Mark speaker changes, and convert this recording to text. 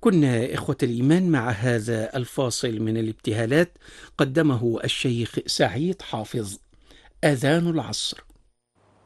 Speaker 1: كنا إخوة الإيمان. مع هذا الفاصل من الابتهالات قدمه الشيخ سعيد حافظ. آذان العصر.